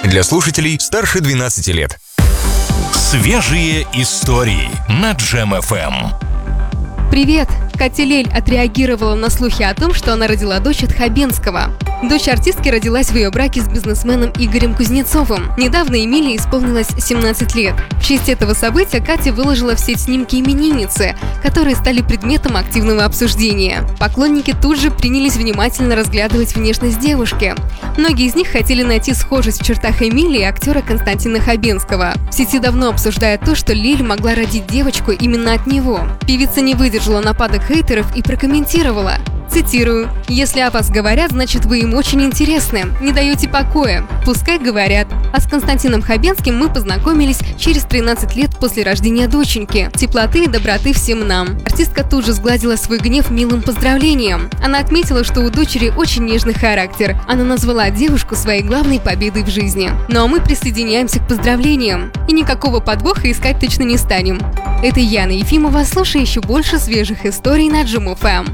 Для слушателей старше 12 лет. Свежие истории на Джем ФМ. Привет! Катя Лель отреагировала на слухи о том, что она родила дочь от Хабенского. Дочь артистки родилась в ее браке с бизнесменом Игорем Кузнецовым. Недавно Эмилии исполнилось 17 лет. В честь этого события Катя выложила в сеть снимки именинницы, которые стали предметом активного обсуждения. Поклонники тут же принялись внимательно разглядывать внешность девушки. Многие из них хотели найти схожесть в чертах Эмилии и актера Константина Хабенского. В сети давно обсуждают то, что Лель могла родить девочку именно от него. Певица не выдержала нападок хейтеров и прокомментировала. Цитирую: «Если о вас говорят, значит вы им очень интересны, не даете покоя. Пускай говорят. А с Константином Хабенским мы познакомились через 13 лет после рождения доченьки. Теплоты и доброты всем нам». Артистка тут же сгладила свой гнев милым поздравлением. Она отметила, что у дочери очень нежный характер. Она назвала девушку своей главной победой в жизни. Ну а мы присоединяемся к поздравлениям. И никакого подвоха искать точно не станем. Это Яна Ефимова. Слушай еще больше свежих историй на Джем ФМ.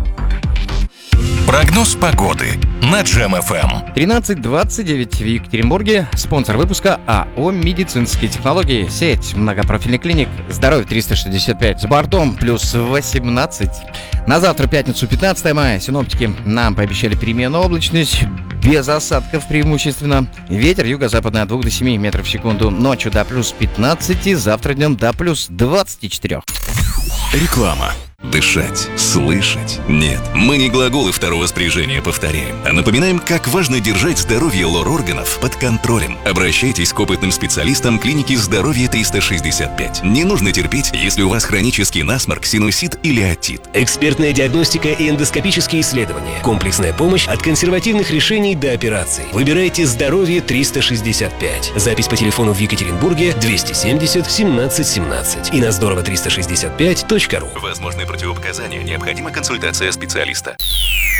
Прогноз погоды на Джем ФМ. 13:29 в Екатеринбурге. Спонсор выпуска АО «Медицинские технологии». Сеть многопрофильных клиник. Здоровье 365 с бортом плюс 18. На завтра, пятницу, 15 мая, синоптики нам пообещали переменную облачность, без осадков преимущественно. Ветер юго-западный от 2 до 7 метров в секунду. Ночью до плюс 15, завтра днем до плюс 24. Реклама. Дышать, слышать. Нет, мы не глаголы второго спряжения повторяем, а напоминаем, как важно держать здоровье лор-органов под контролем. Обращайтесь к опытным специалистам клиники «Здоровье 365». Не нужно терпеть, если у вас хронический насморк, синусит или отит. Экспертная диагностика и эндоскопические исследования. Комплексная помощь от консервативных решений до операций. Выбирайте «Здоровье 365». Запись по телефону в Екатеринбурге 270 17 17 и на здорово365.ру. Возможны противопоказания, необходима консультация специалиста.